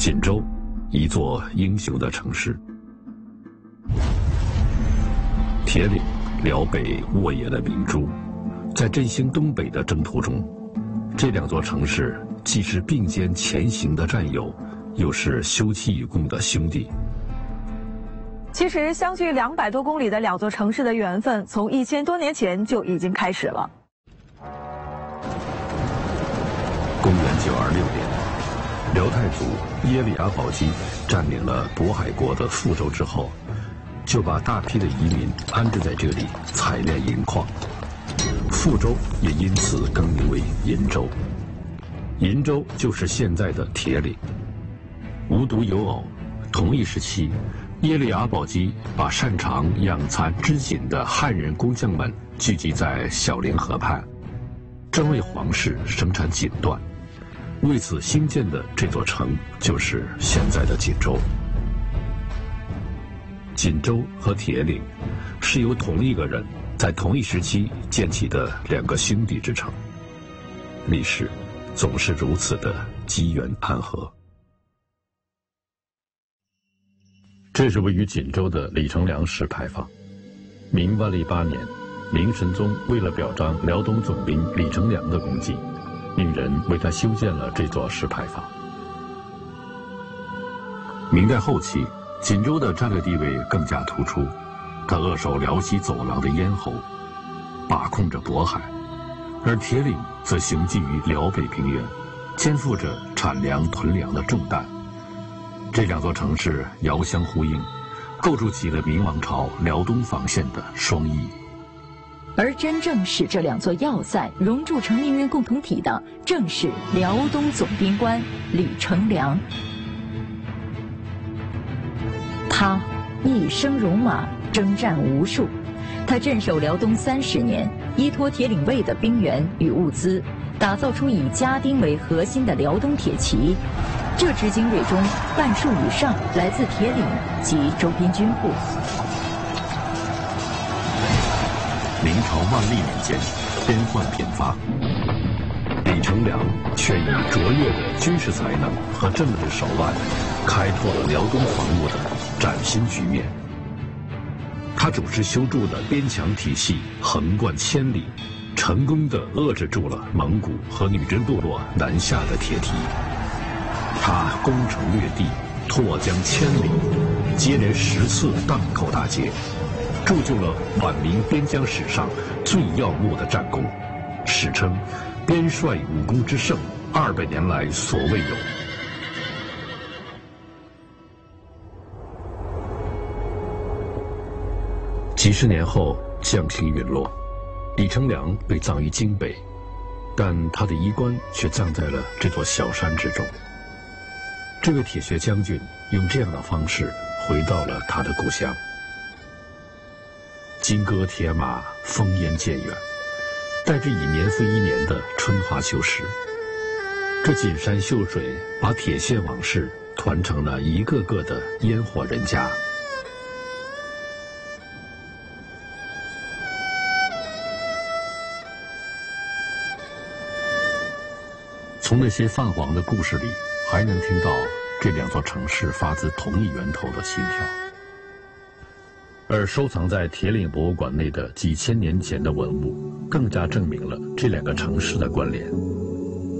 锦州，一座英雄的城市。铁岭，辽北沃野的明珠，在振兴东北的征途中，这两座城市既是并肩前行的战友，又是休戚与共的兄弟。 其实，相距200多公里的两座城市的缘分，从1000多年前就已经开始了。 公元926年，辽太祖耶律阿保机占领了渤海国的富州之后，就把大批的移民安置在这里采炼银矿，富州也因此更名为银州。银州就是现在的铁岭。无独有偶，同一时期，耶律阿保机把擅长养蚕织锦的汉人工匠们聚集在小凌河畔，专为皇室生产锦缎。为此兴建的这座城就是现在的锦州。锦州和铁岭是由同一个人在同一时期建起的两个兄弟之城。历史总是如此的机缘暗合。这是位于锦州的李成梁石牌坊。明万历8年，明神宗为了表彰辽东总兵李成梁的功绩，命人为他修建了这座石牌坊。明代后期，锦州的战略地位更加突出，它扼守辽西走廊的咽喉，把控着渤海，而铁岭则行迹于辽北平原，肩负着产粮屯粮的重担。这两座城市遥相呼应，构筑起了明王朝辽东防线的双翼。 而真正使这两座要塞熔铸成命运共同体的，正是辽东总兵官李成梁。他一生戎马，征战无数。他镇守辽东30年，依托铁岭卫的兵员与物资，打造出以家丁为核心的辽东铁骑。这支精锐中，半数以上来自铁岭及周边军户。 明朝万历年间，边患频发，李成梁却以卓越的军事才能和政治手腕，开拓了辽东防务的崭新局面。他主持修筑的边墙体系横贯千里，成功地遏制住了蒙古和女真部落南下的铁蹄。他攻城略地，拓疆千里，接连10次荡寇大捷，铸就了晚明边疆史上最耀目的战功，史称“边帅武功之盛，200年来所未有”。几十年后，将星陨落，李成梁被葬于京北，但他的衣冠却葬在了这座小山之中。这位铁血将军用这样的方式回到了他的故乡。金戈铁马，烽烟渐远，带着以年复一年的春华秋实。这锦山秀水把铁线往事团成了一个个的烟火人家。从那些泛黄的故事里，还能听到这两座城市发自同一源头的心跳。而收藏在铁岭博物馆内的几千年前的文物，更加证明了这两个城市的关联。